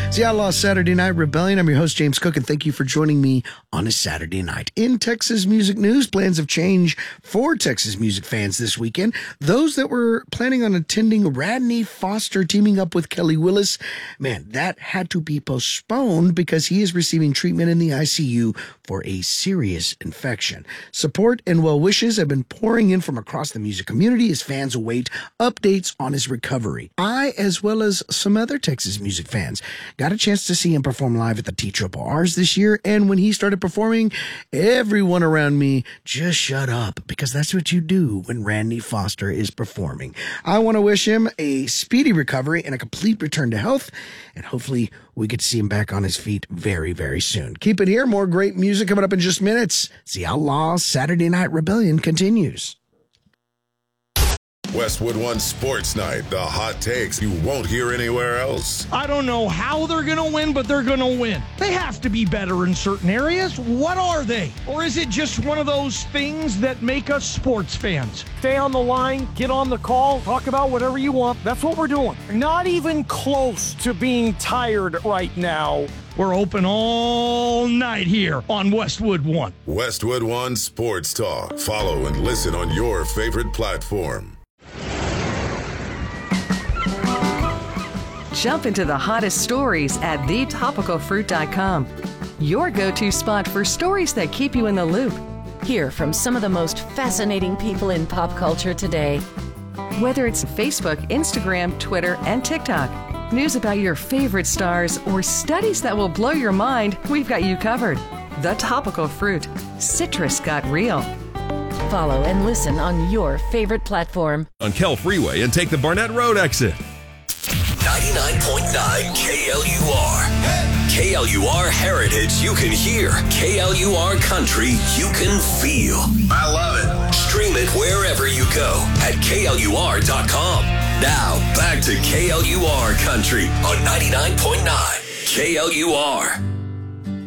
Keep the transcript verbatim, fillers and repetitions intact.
It's the Outlaw Saturday Night Rebellion. I'm your host, James Cook, and thank you for joining me on a Saturday night. In Texas music news, plans have changed for Texas music fans this weekend. Those that were planning on attending Radney Foster teaming up with Kelly Willis, man, that had to be postponed because he is receiving treatment in the I C U for a serious infection. Support and well wishes have been pouring in from across the music community as fans await updates on his recovery. I, as well as some other Texas music fans, got a chance to see him perform live at the T R R R's this year, and when he started performing, everyone around me just shut up, because that's what you do when Randy Foster is performing. I want to wish him a speedy recovery and a complete return to health, and hopefully we get to see him back on his feet very, very soon. Keep it here. More great music coming up in just minutes. The Outlaw Saturday Night Rebellion continues. Westwood One Sports Night, the hot takes you won't hear anywhere else. I don't know how they're going to win, but they're going to win. They have to be better in certain areas. What are they? Or is it just one of those things that make us sports fans? Stay on the line, get on the call, talk about whatever you want. That's what we're doing. Not even close to being tired right now. We're open all night here on Westwood One. Westwood One Sports Talk. Follow and listen on your favorite platform. Jump into the hottest stories at the topical fruit dot com. Your go-to spot for stories that keep you in the loop. Hear from some of the most fascinating people in pop culture today. Whether it's Facebook, Instagram, Twitter, and TikTok, news about your favorite stars, or studies that will blow your mind, we've got you covered. The Topical Fruit. Citrus got real. Follow and listen on your favorite platform. On Kell Freeway and take the Barnett Road exit. ninety-nine point nine K L U R. K L U R Heritage you can hear. K L U R Country you can feel. I love it. Stream it wherever you go at K L U R dot com. Now, back to K L U R Country on ninety-nine point nine K L U R.